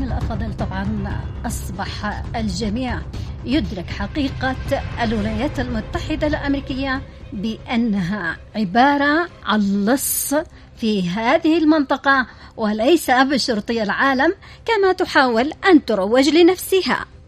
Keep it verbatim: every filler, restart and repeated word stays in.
الأفاضل، طبعا أصبح الجميع يدرك حقيقة الولايات المتحدة الأمريكية بأنها عبارة عن لص في هذه المنطقة وليس بشرطي العالم كما تحاول أن تروج لنفسها.